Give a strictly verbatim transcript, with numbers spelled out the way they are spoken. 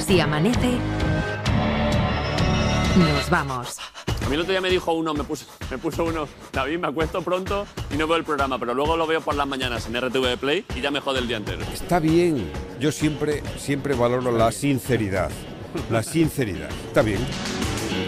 Así amanece. Nos vamos. A mí el otro día me dijo uno, me puso, me puso uno, David, me acuesto pronto y no veo el programa, pero luego lo veo por las mañanas en R T V Play y ya me jode el día entero. Está bien. Yo siempre, siempre valoro la sinceridad. La sinceridad. Está bien.